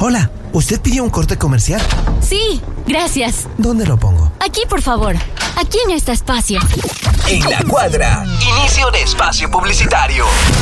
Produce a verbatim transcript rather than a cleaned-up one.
Hola, ¿usted pidió un corte comercial? Sí, gracias. ¿Dónde lo pongo? Aquí, por favor. Aquí en este espacio. En la cuadra, inicio de espacio publicitario.